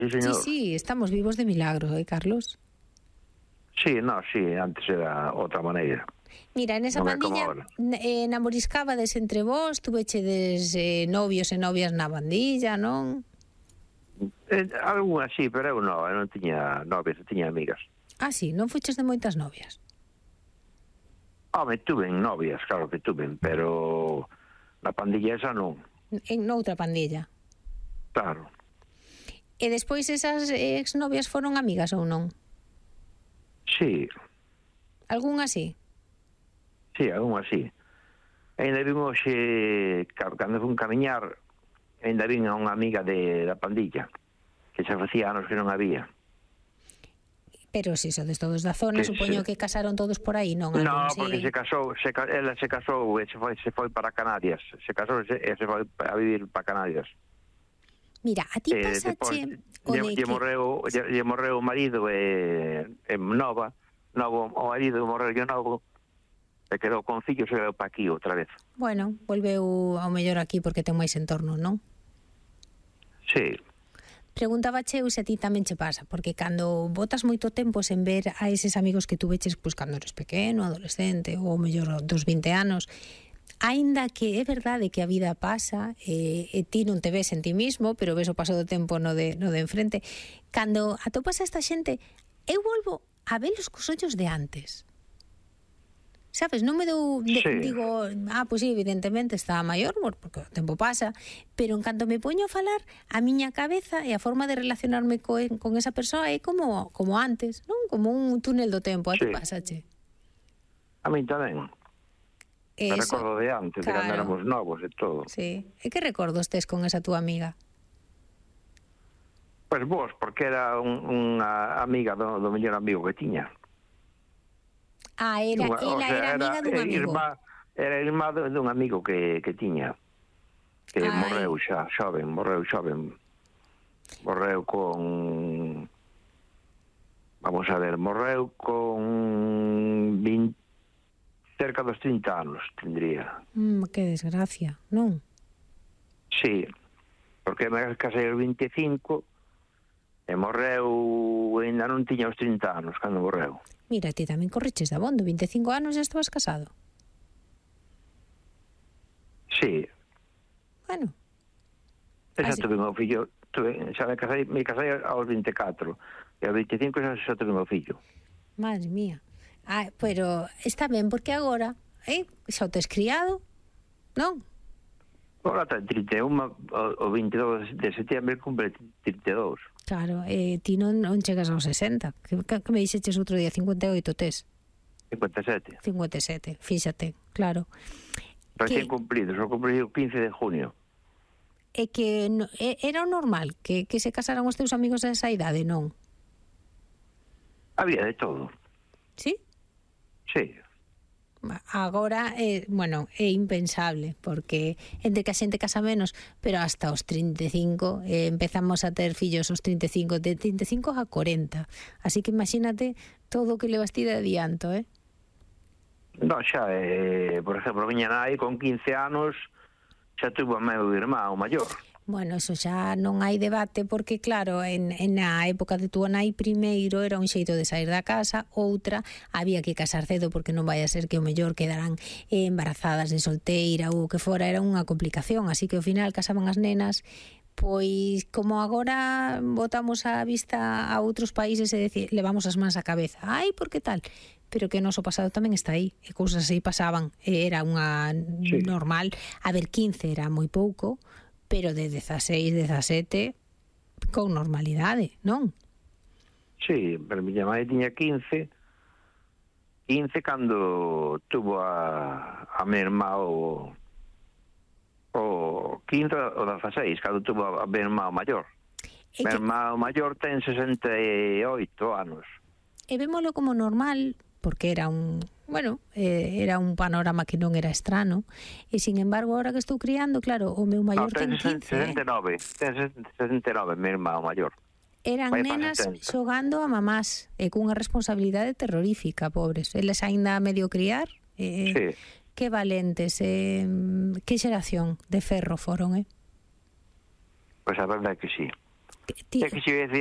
Sí, Sí, señor. sí, estamos vivos de milagro, Carlos? Sí, antes era outra maneira. Mira, en esa Non é como pandilla ahora. namoriscábades entre vos, tuvechedes novios e novias na pandilla, non? Algún así, pero eu non tiña novias, tiña amigas. Ah, sí, non fuches de moitas novias? Home, tuven novias, claro que tuven, pero na pandilla esa non. En outra pandilla. Claro. E despois esas exnovias foron amigas ou non? Sí, Algún así? algún así. Ainda vin hoxe, cando fun camiñar, ainda vin a unha amiga da pandilla, que xa facía anos que non había. Pero se sodes todos da zona, supoño que casaron todos por aí, non? No, Algún, porque sí. ela se casou e se foi para Canarias. Se casou e se foi a vivir para Canarias. Mira, a ti pasache o de que... Lle morreu o marido novo o marido morreu novo e quedou con fillos e veio para aquí outra vez. Bueno, volveu ao mellor aquí porque ten máis entorno, non? Sí. Preguntábache eu se a ti tamén che pasa, porque cando botas moito tempo sen ver a eses amigos que tú veches pois cando eres pequeno, adolescente ou mellor dos 20 anos, aínda que é verdade que a vida pasa e ti non te ves en ti mismo, pero ves o paso do tempo no de enfrente, cando atopas a esta xente, eu volvo a velos cos ollos de antes. Sabes, non me dou... Digo, pois sí, evidentemente está maior, porque o tempo pasa, pero en canto me poño a falar, a miña cabeza e a forma de relacionarme con esa persoa é como antes, non? Como un túnel do tempo, a ti pasache? A mí tamén. Me recordo de antes, de cando éramos novos e todo. Sí. E que recordos tes con esa túa amiga? Pois vos, porque era unha amiga do mellor amigo que tiña. Ela era amiga dun amigo. Era irmá dun amigo que tiña, que morreu xoven. Morreu con... Vamos a ver, morreu con 20, cerca dos 30 anos, tendría. Que desgracia, non? Sí, porque me casei aos 25 e morreu, ainda non tiña os 30 anos cando morreu. Mira, ti tamén correches de abondo, 25 anos já estabas casado. Sí. Bueno. Xa tuve meu fillo, xa me casei aos 24, e aos 25 xa tuve meu fillo. Madre mía. Pero está ben, porque agora, xa o tes criado, non? Agora ten 31, o 22 de setembro cumple 32. Claro, ti non chegas aos 60. Que me dixeches outro día, 58 tes? 57. 57, fíxate, claro. Recién cumplido, só cumplí o 15 de junio. É que era o normal que se casaran os teus amigos a esa idade, non? Había de todo. Sí? Sí. Agora, bueno, é impensable, porque entre que a xente casa menos, pero hasta os 35 empezamos a ter fillos os 35, de 35 a 40. Así que imagínate todo o que levas ti de adianto, Non, xa, por exemplo, a miña nai con 15 anos xa tuvo a meu irmán, o maior. Bueno, eso xa non hai debate porque, claro, na época de túa nai primeiro era un xeito de sair da casa, outra, había que casar cedo porque non vai a ser que o mellor quedaran embarazadas de solteira ou o que fora, era unha complicación, así que ao final casaban as nenas. Pois como agora botamos a vista a outros países e levamos as mans á cabeza, por que tal? Pero que o noso pasado tamén está aí, e cousas así pasaban, era unha normal. A ver, 15 era moi pouco, pero de 16, 17 con normalidade, non? Sí, pero miña mãe tiña 15 cando tuvo a mi irmá o 15 ou 16, cando tuvo a mi irmá o maior. Mi irmá o maior ten 68 anos. E vémolo como normal, porque era era un panorama que non era estrano, e sin embargo, ahora que estou criando, claro, o meu maior ten 15. Ten 69, mi irmá o maior. Eran nenas xogando a mamás, e cunha responsabilidade terrorífica, pobres. Eles aínda a medio criar, sí. Que valentes, que xeración de ferro foron, Pois a verdade é que sí. É que se